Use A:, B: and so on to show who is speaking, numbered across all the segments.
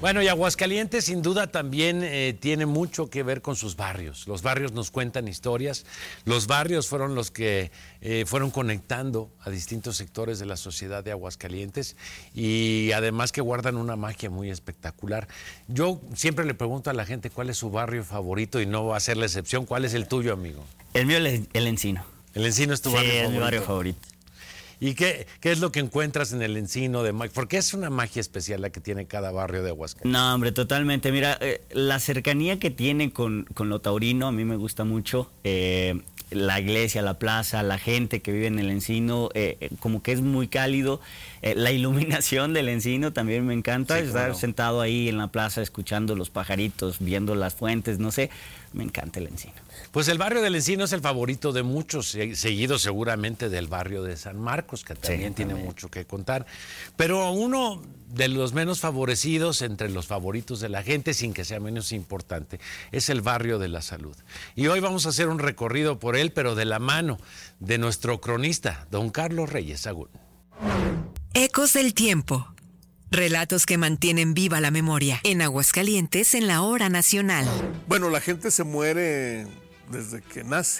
A: Bueno, y Aguascalientes sin duda también tiene mucho que ver con sus barrios. Los barrios nos cuentan historias. Los barrios fueron los que fueron conectando a distintos sectores de la sociedad de Aguascalientes y además que guardan una magia muy espectacular. Yo siempre le pregunto a la gente cuál es su barrio favorito y no va a ser la excepción. ¿Cuál es el tuyo, amigo?
B: El mío es el Encino.
A: ¿El Encino es tu barrio favorito?
B: Sí, es mi barrio favorito.
A: ¿Y qué es lo que encuentras en el Encino de magia? Porque es una magia especial la que tiene cada barrio de Aguascalientes.
B: No, hombre, totalmente. Mira, la cercanía que tiene con lo taurino a mí me gusta mucho. La iglesia, la plaza, la gente que vive en el Encino, como que es muy cálido. La iluminación del Encino también me encanta. Sí, estar sentado ahí en la plaza escuchando los pajaritos, viendo las fuentes, no sé. Me encanta el Encino.
A: Pues el barrio del Encino es el favorito de muchos, seguido seguramente del barrio de San Marcos, que también tiene mucho que contar. Pero uno de los menos favorecidos entre los favoritos de la gente, sin que sea menos importante, es el barrio de la Salud. Y hoy vamos a hacer un recorrido por él, pero de la mano de nuestro cronista, don Carlos Reyes Sagún.
C: Ecos del tiempo. Relatos que mantienen viva la memoria. En Aguascalientes, en la hora nacional.
D: Bueno, la gente se muere desde que nace.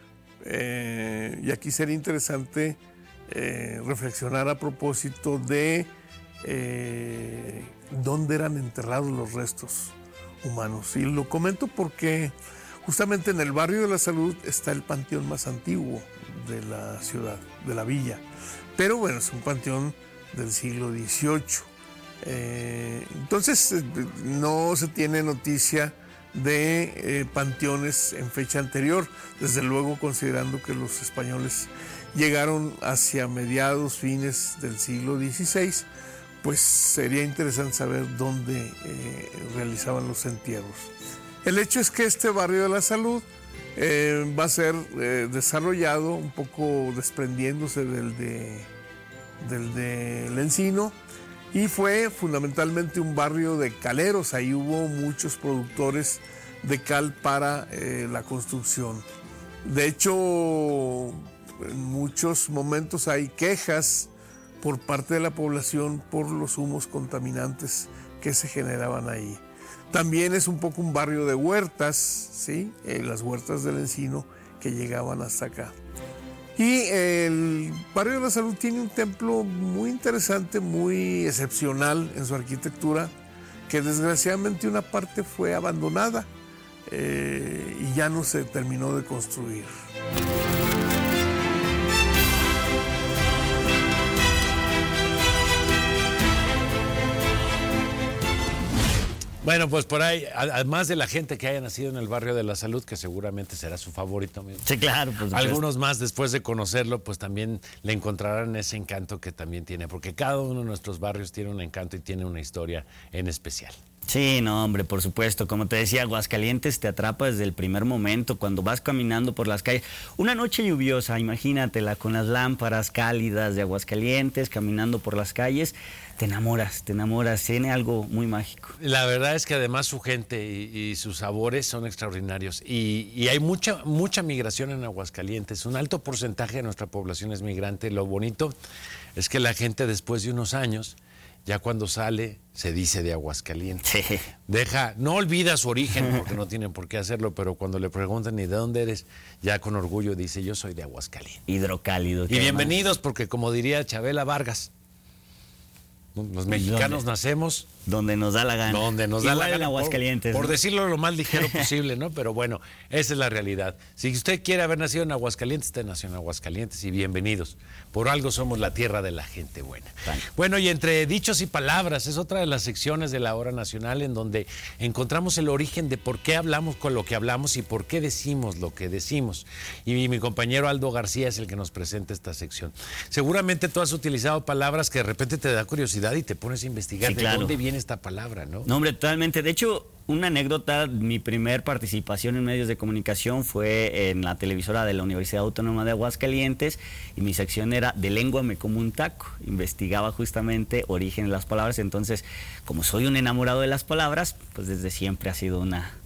D: Y aquí sería interesante reflexionar a propósito de dónde eran enterrados los restos humanos. Y lo comento porque justamente en el barrio de la Salud está el panteón más antiguo de la ciudad, de la villa. Pero bueno, es un panteón del siglo XVIII. Entonces no se tiene noticia de panteones en fecha anterior, desde luego considerando que los españoles llegaron hacia mediados, fines del siglo XVI, pues sería interesante saber dónde realizaban los entierros. El hecho es que este barrio de la Salud va a ser desarrollado un poco desprendiéndose del Encino, y fue fundamentalmente un barrio de caleros. Ahí hubo muchos productores de cal para la construcción. De hecho, en muchos momentos hay quejas por parte de la población por los humos contaminantes que se generaban ahí. También es un poco un barrio de huertas, ¿sí? Las huertas del Encino que llegaban hasta acá. Y el barrio de la Salud tiene un templo muy interesante, muy excepcional en su arquitectura, que desgraciadamente una parte fue abandonada y ya no se terminó de construir.
A: Bueno, pues por ahí, además de la gente que haya nacido en el barrio de la Salud, que seguramente será su favorito, amigo.
B: Sí, claro. Pues,
A: algunos más, después de conocerlo, pues también le encontrarán ese encanto que también tiene, porque cada uno de nuestros barrios tiene un encanto y tiene una historia en especial.
B: Sí, no, hombre, por supuesto. Como te decía, Aguascalientes te atrapa desde el primer momento, cuando vas caminando por las calles. Una noche lluviosa, imagínatela, con las lámparas cálidas de Aguascalientes, caminando por las calles, te enamoras, tiene algo muy mágico.
A: La verdad es que además su gente y sus sabores son extraordinarios. Y hay mucha migración en Aguascalientes. Un alto porcentaje de nuestra población es migrante. Lo bonito es que la gente, después de unos años, ya cuando sale, se dice de Aguascalientes.
B: Sí.
A: No olvida su origen, porque no tienen por qué hacerlo, pero cuando le preguntan ¿y de dónde eres? Ya con orgullo dice, yo soy de Aguascalientes.
B: Hidrocálido.
A: Y bienvenidos, porque como diría Chabela Vargas, los mexicanos nacemos
B: donde nos da la gana.
A: Donde nos da la gana.
B: Aguascalientes,
A: por decirlo lo más ligero posible, ¿no? Pero bueno, esa es la realidad. Si usted quiere haber nacido en Aguascalientes, usted nació en Aguascalientes y bienvenidos. Por algo somos la tierra de la gente buena. Bueno, y entre dichos y palabras es otra de las secciones de la Hora Nacional en donde encontramos el origen de por qué hablamos con lo que hablamos y por qué decimos lo que decimos. Y mi compañero Aldo García es el que nos presenta esta sección. Seguramente tú has utilizado palabras que de repente te da curiosidad y te pones a investigar
B: sí, claro.
A: de dónde viene esta palabra, ¿no?
B: No, hombre, totalmente. De hecho, una anécdota, mi primer participación en medios de comunicación fue en la televisora de la Universidad Autónoma de Aguascalientes y mi sección era de lengua me como un taco. Investigaba justamente origen de las palabras. Entonces, como soy un enamorado de las palabras, pues desde siempre ha sido una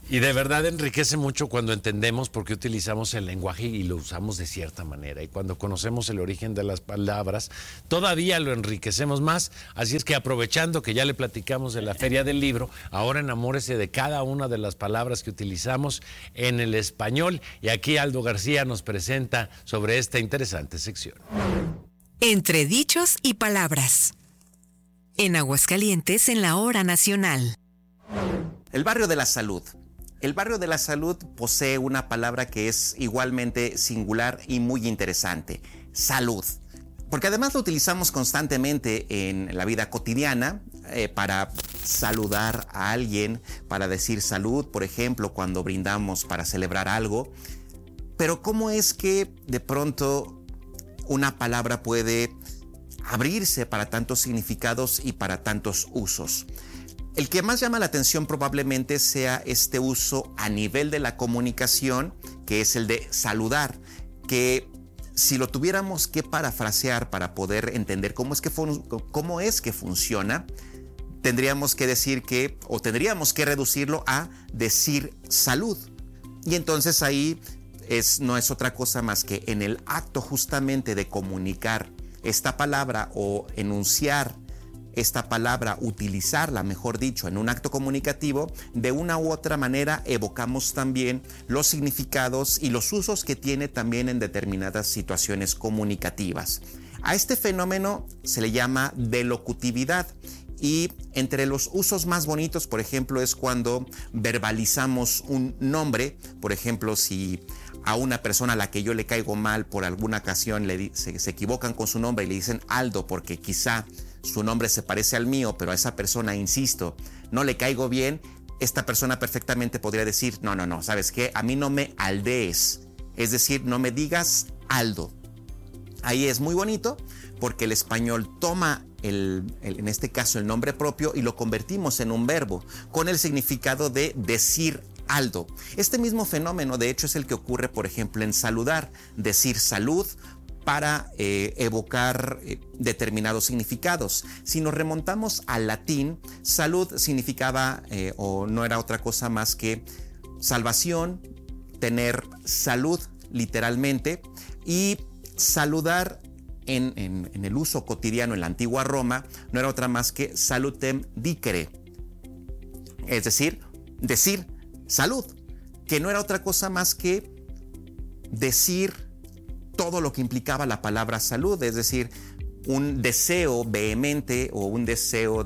A: Y de verdad enriquece mucho cuando entendemos por qué utilizamos el lenguaje y lo usamos de cierta manera. Y cuando conocemos el origen de las palabras, todavía lo enriquecemos más. Así es que aprovechando que ya le platicamos de la Feria del Libro, ahora enamórese de cada una de las palabras que utilizamos en el español. Y aquí Aldo García nos presenta sobre esta interesante sección.
C: Entre dichos y palabras. En Aguascalientes, en la Hora Nacional.
E: El barrio de la salud. El barrio de la salud posee una palabra que es igualmente singular y muy interesante: salud. Porque además lo utilizamos constantemente en la vida cotidiana para saludar a alguien, para decir salud, por ejemplo, cuando brindamos para celebrar algo. Pero ¿cómo es que de pronto una palabra puede abrirse para tantos significados y para tantos usos? El que más llama la atención probablemente sea este uso a nivel de la comunicación, que es el de saludar, que si lo tuviéramos que parafrasear para poder entender cómo es que funciona, tendríamos que decir que, o tendríamos que reducirlo a decir salud. Y entonces ahí no es otra cosa más que en el acto justamente de comunicar esta palabra o enunciar esta palabra, utilizarla, mejor dicho, en un acto comunicativo, de una u otra manera evocamos también los significados y los usos que tiene también en determinadas situaciones comunicativas. A este fenómeno se le llama delocutividad. Y entre los usos más bonitos, por ejemplo, es cuando verbalizamos un nombre. Por ejemplo, si a una persona a la que yo le caigo mal por alguna ocasión se equivocan con su nombre y le dicen Aldo porque quizá su nombre se parece al mío, pero a esa persona, insisto, no le caigo bien, esta persona perfectamente podría decir, no, ¿sabes qué? A mí no me aldees, es decir, no me digas Aldo. Ahí es muy bonito porque el español toma en este caso el nombre propio y lo convertimos en un verbo con el significado de decir Aldo. Este mismo fenómeno de hecho es el que ocurre por ejemplo en saludar, decir salud para evocar determinados significados. Si nos remontamos al latín, salud significaba o no era otra cosa más que salvación, tener salud literalmente, y saludar en el uso cotidiano en la antigua Roma no era otra más que salutem dicere, es decir salud, que no era otra cosa más que decir todo lo que implicaba la palabra salud, es decir, un deseo vehemente o un deseo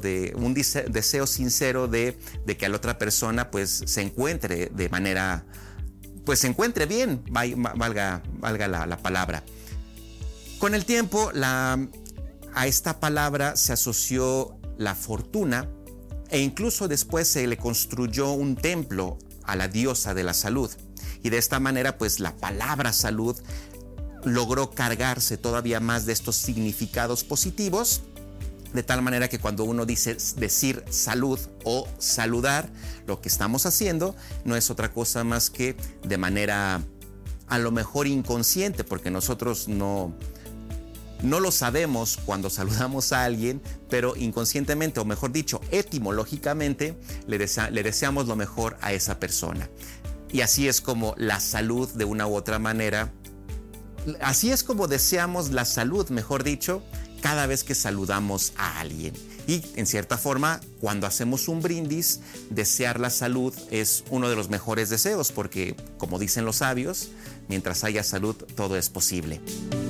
E: sincero de que a la otra persona pues se encuentre de manera, pues se encuentre bien, valga la palabra. Con el tiempo a esta palabra se asoció la fortuna e incluso después se le construyó un templo a la diosa de la salud. Y de esta manera pues la palabra salud logró cargarse todavía más de estos significados positivos, de tal manera que cuando uno dice decir salud o saludar, lo que estamos haciendo no es otra cosa más que de manera a lo mejor inconsciente, porque nosotros no lo sabemos cuando saludamos a alguien, pero inconscientemente, o mejor dicho, etimológicamente, le deseamos lo mejor a esa persona. Y así es como la salud, de una u otra manera, así es como deseamos la salud, mejor dicho, cada vez que saludamos a alguien. Y en cierta forma, cuando hacemos un brindis, desear la salud es uno de los mejores deseos, porque, como dicen los sabios, mientras haya salud, todo es posible.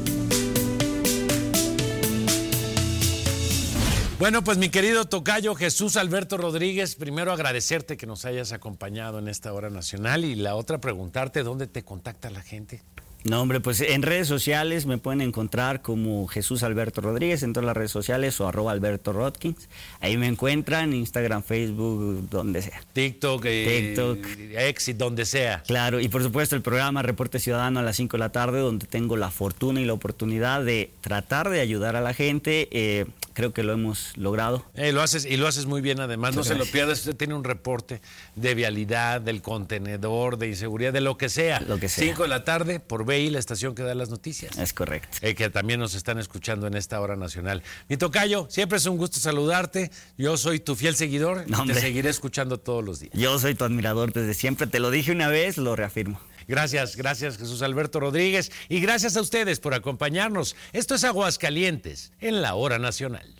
A: Bueno, pues mi querido tocayo Jesús Alberto Rodríguez, primero agradecerte que nos hayas acompañado en esta hora nacional y la otra preguntarte dónde te contacta la gente.
B: No, hombre, pues en redes sociales me pueden encontrar como Jesús Alberto Rodríguez en todas las redes sociales o @Alberto Rodkins. Ahí me encuentran, Instagram, Facebook, donde sea.
A: TikTok, X, donde sea.
B: Claro, y por supuesto el programa Reporte Ciudadano a las 5 de la tarde, donde tengo la fortuna y la oportunidad de tratar de ayudar a la gente creo que lo hemos logrado.
A: Lo haces muy bien, además. No se lo pierdas. Usted tiene un reporte de vialidad, del contenedor, de inseguridad, de lo que sea. 5 de la tarde por BI, la estación que da las noticias.
B: Es correcto.
A: Que también nos están escuchando en esta hora nacional. Mi tocayo, siempre es un gusto saludarte. Yo soy tu fiel seguidor y te seguiré escuchando todos los días.
B: Yo soy tu admirador desde siempre. Te lo dije una vez, lo reafirmo.
A: Gracias Jesús Alberto Rodríguez y gracias a ustedes por acompañarnos. Esto es Aguascalientes en la Hora Nacional.